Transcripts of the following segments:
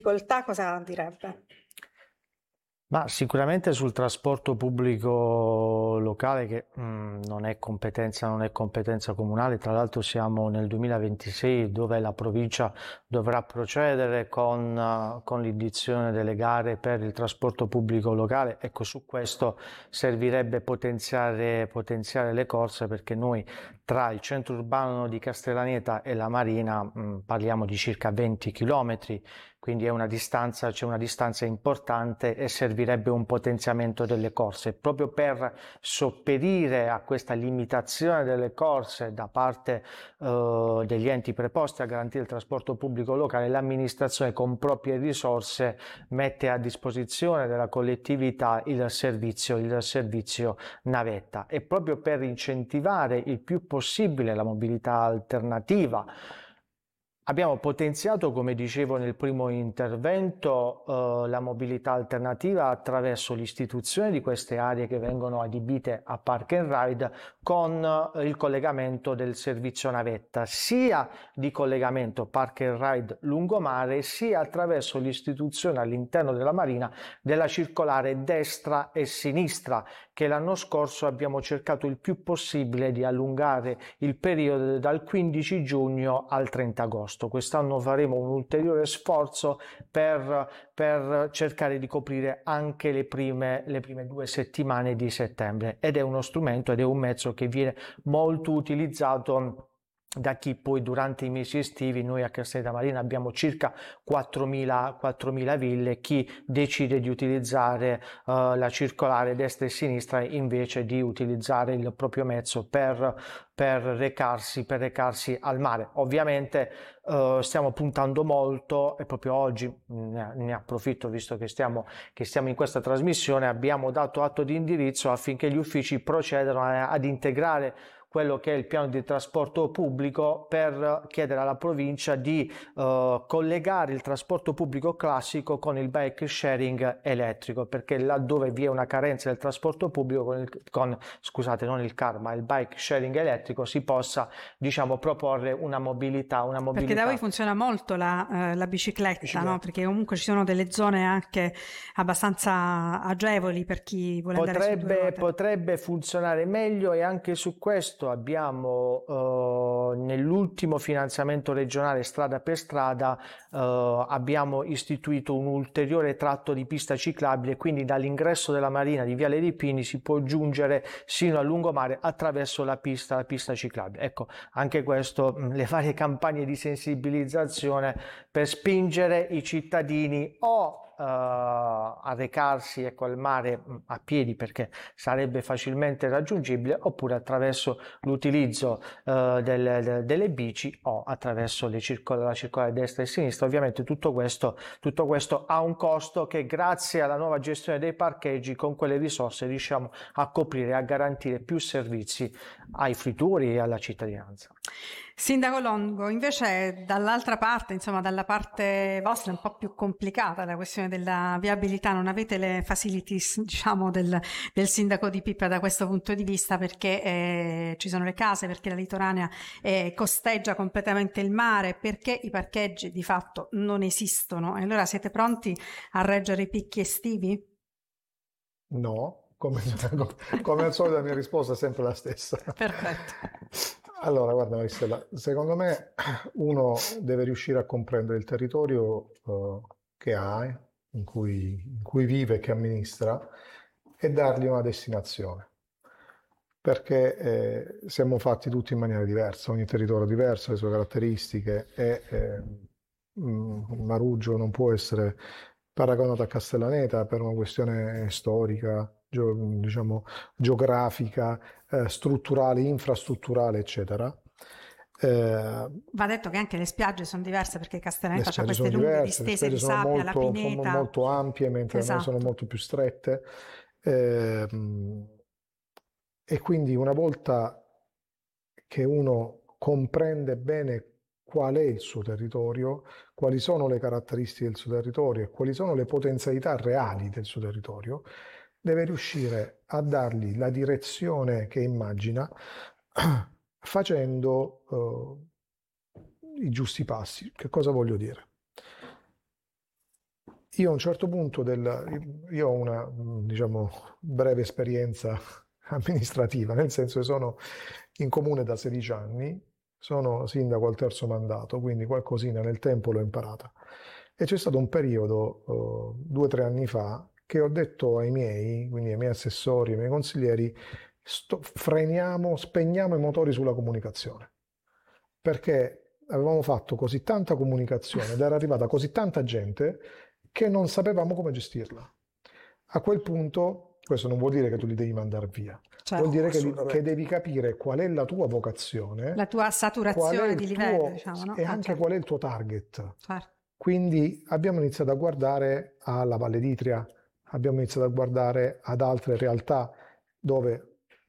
difficoltà cosa direbbe? Ma sicuramente sul trasporto pubblico locale che non è competenza comunale, tra l'altro siamo nel 2026 dove la provincia dovrà procedere con l'indizione delle gare per il trasporto pubblico locale. Ecco, su questo servirebbe potenziare le corse, perché noi tra il centro urbano di Castellaneta e la Marina parliamo di circa 20 chilometri. Quindi c'è una distanza importante e servirebbe un potenziamento delle corse. Proprio per sopperire a questa limitazione delle corse da parte degli enti preposti a garantire il trasporto pubblico locale, l'amministrazione con proprie risorse mette a disposizione della collettività il servizio navetta, e proprio per incentivare il più possibile la mobilità alternativa. Abbiamo potenziato, come dicevo nel primo intervento, la mobilità alternativa attraverso l'istituzione di queste aree che vengono adibite a Park and Ride con il collegamento del servizio navetta, sia di collegamento Park and Ride lungomare, sia attraverso l'istituzione all'interno della Marina della circolare destra e sinistra, che l'anno scorso abbiamo cercato il più possibile di allungare il periodo dal 15 giugno al 30 agosto. Quest'anno faremo un ulteriore sforzo per cercare di coprire anche le prime 2 settimane di settembre, ed è uno strumento ed è un mezzo che viene molto utilizzato da chi poi durante i mesi estivi. Noi a Castellaneta Marina abbiamo circa 4.000 ville. Chi decide di utilizzare la circolare destra e sinistra invece di utilizzare il proprio mezzo per recarsi al mare. Ovviamente stiamo puntando molto, e proprio oggi ne approfitto, visto che stiamo in questa trasmissione, abbiamo dato atto di indirizzo affinché gli uffici procedano ad integrare quello che è il piano di trasporto pubblico, per chiedere alla provincia di collegare il trasporto pubblico classico con il bike sharing elettrico, perché laddove vi è una carenza del trasporto pubblico non il car, ma il bike sharing elettrico, si possa, diciamo, proporre una mobilità. Perché da voi funziona molto la bicicletta, no? Perché comunque ci sono delle zone anche abbastanza agevoli per chi vuole andare su due ruote. Potrebbe funzionare meglio, e anche su questo abbiamo nell'ultimo finanziamento regionale strada per strada abbiamo istituito un ulteriore tratto di pista ciclabile, quindi dall'ingresso della Marina di Viale dei Pini si può giungere sino a lungomare attraverso la pista ciclabile. Ecco, anche questo, le varie campagne di sensibilizzazione per spingere i cittadini a recarsi, ecco, al mare a piedi, perché sarebbe facilmente raggiungibile, oppure attraverso l'utilizzo delle bici, o attraverso la circolare destra e sinistra. Ovviamente tutto questo ha un costo che, grazie alla nuova gestione dei parcheggi, con quelle risorse riusciamo a coprire e a garantire più servizi ai fruitori e alla cittadinanza. Sindaco Longo, invece dall'altra parte, insomma dalla parte vostra, è un po' più complicata la questione della viabilità. Non avete le facilities, diciamo, del sindaco di Pippa da questo punto di vista, perché ci sono le case, perché la litoranea costeggia completamente il mare, perché i parcheggi di fatto non esistono. E allora siete pronti a reggere i picchi estivi? No, come al solito la mia risposta è sempre la stessa. Perfetto. Allora, guarda Maristella, secondo me uno deve riuscire a comprendere il territorio che ha, in cui vive, che amministra, e dargli una destinazione. Perché siamo fatti tutti in maniera diversa, ogni territorio è diverso, ha le sue caratteristiche, e Maruggio non può essere paragonato a Castellaneta per una questione storica, diciamo, geografica, strutturale, infrastrutturale, eccetera. Va detto che anche le spiagge sono diverse, perché Castellaneta ha queste lunghe diverse, distese di sabbia, la pineta. sono molto ampie, mentre esatto. noi sono molto più strette. E quindi, una volta che uno comprende bene qual è il suo territorio, quali sono le caratteristiche del suo territorio e quali sono le potenzialità reali del suo territorio, deve riuscire a dargli la direzione che immagina, facendo i giusti passi. Che cosa voglio dire? Io a un certo punto io ho una, diciamo, breve esperienza amministrativa, nel senso che sono in comune da 16 anni, sono sindaco al 3° mandato, quindi qualcosina nel tempo l'ho imparata. E c'è stato un periodo, 2 o 3 anni fa, che ho detto ai miei, quindi ai miei assessori, ai miei consiglieri, spegniamo i motori sulla comunicazione, perché avevamo fatto così tanta comunicazione ed era arrivata così tanta gente che non sapevamo come gestirla. A quel punto, questo non vuol dire che tu li devi mandare via, Certo. vuol dire che devi capire qual è la tua vocazione, la tua saturazione di livello, diciamo, no? e anche qual è il tuo target. Certo. Quindi abbiamo iniziato a guardare alla Valle d'Itria, abbiamo iniziato a guardare ad altre realtà dove,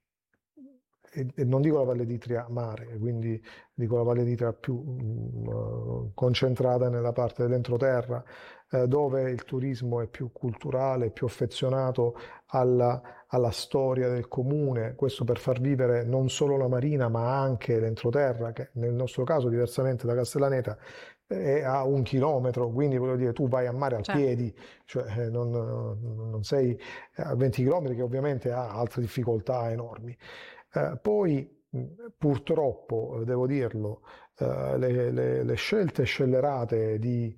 e non dico la Valle d'Itria mare, quindi dico la Valle d'Itria più concentrata nella parte dell'entroterra, dove il turismo è più culturale, più affezionato alla storia del comune, questo per far vivere non solo la marina ma anche l'entroterra, che nel nostro caso, diversamente da Castellaneta, è a 1 chilometro, quindi voglio dire, tu vai a mare al piedi, cioè non sei a 20 chilometri, che ovviamente ha altre difficoltà enormi. Poi purtroppo, devo dirlo, le scelte scellerate di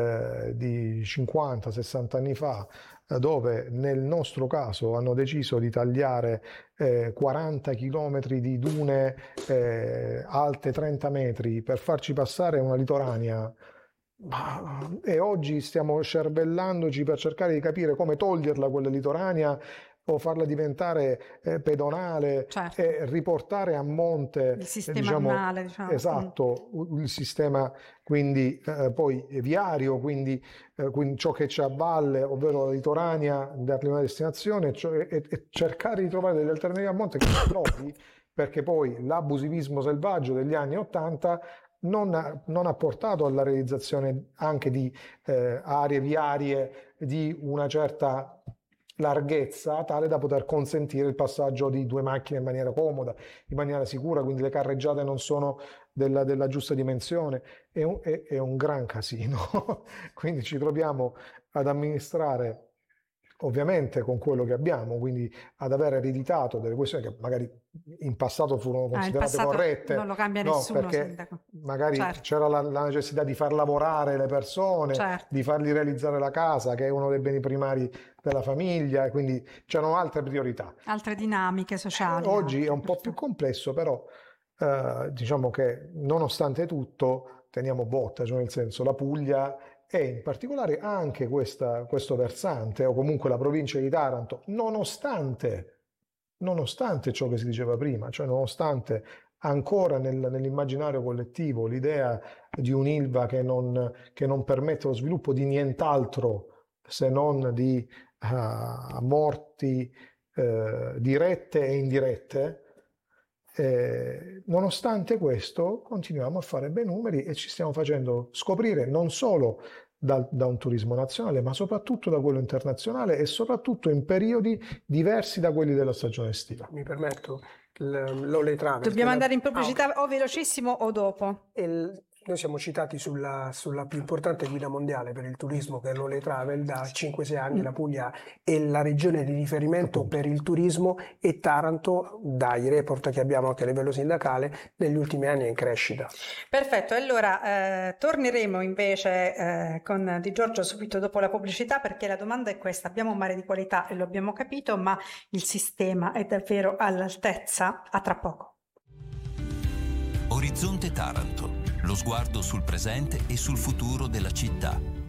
50-60 anni fa, dove nel nostro caso hanno deciso di tagliare 40 chilometri di dune alte 30 metri per farci passare una litoranea, e oggi stiamo cervellandoci per cercare di capire come toglierla quella litoranea o farla diventare pedonale, certo, e riportare a monte il sistema anale, diciamo. Esatto, il sistema quindi poi viario, quindi ciò che c'è a valle, ovvero la litoranea, dargli una destinazione, e cercare di trovare delle alternative a monte che non trovi, perché poi l'abusivismo selvaggio degli anni '80 non ha portato alla realizzazione anche di aree viarie di una certa larghezza, tale da poter consentire il passaggio di 2 macchine in maniera comoda, in maniera sicura, quindi le carreggiate non sono della giusta dimensione, è un gran casino. Quindi ci troviamo ad amministrare ovviamente con quello che abbiamo, quindi ad aver ereditato delle questioni che magari in passato furono considerate corrette, non lo cambia nessuno, perché sindaco. magari certo, c'era la necessità di far lavorare le persone, certo, di fargli realizzare la casa, che è uno dei beni primari della famiglia, e quindi c'erano altre priorità. altre dinamiche sociali. Oggi è un po' più complesso, però diciamo che nonostante tutto teniamo botta, cioè nel senso la Puglia, e in particolare anche questo versante, o comunque la provincia di Taranto, nonostante ciò che si diceva prima, cioè nonostante ancora nell'immaginario collettivo l'idea di un'Ilva che non permette lo sviluppo di nient'altro se non di morti dirette e indirette, nonostante questo continuiamo a fare bei numeri e ci stiamo facendo scoprire non solo da un turismo nazionale, ma soprattutto da quello internazionale, e soprattutto in periodi diversi da quelli della stagione estiva. Mi permetto, l'Ole Travel. Dobbiamo andare in pubblicità o velocissimo o dopo. Noi siamo citati sulla più importante guida mondiale per il turismo, che è l'Ole Travel. Da 5-6 anni la Puglia è la regione di riferimento per il turismo, e Taranto, dai report che abbiamo anche a livello sindacale, negli ultimi anni è in crescita. Perfetto, allora torneremo invece con Di Giorgio subito dopo la pubblicità, perché la domanda è questa: abbiamo un mare di qualità e lo abbiamo capito, ma il sistema è davvero all'altezza? A tra poco. Orizzonte Taranto, lo sguardo sul presente e sul futuro della città.